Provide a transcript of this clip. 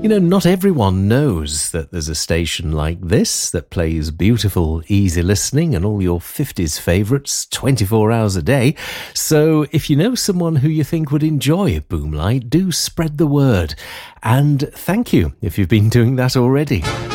Not everyone knows that there's a station like this that plays beautiful, easy listening and all your 50s favourites 24 hours a day. So if you know someone who you think would enjoy Boomlight, do spread the word. And thank you if you've been doing that already.